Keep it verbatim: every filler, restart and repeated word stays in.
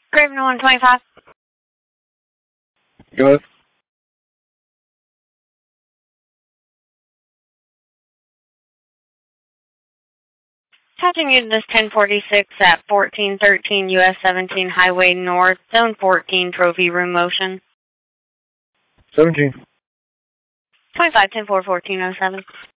Graven one twenty-five. Go ahead. Touching you to this ten forty-six at fourteen thirteen U S seventeen Highway North, Zone fourteen, Trophy Room Motion. seventeen. twenty-five ten four fourteen oh seven.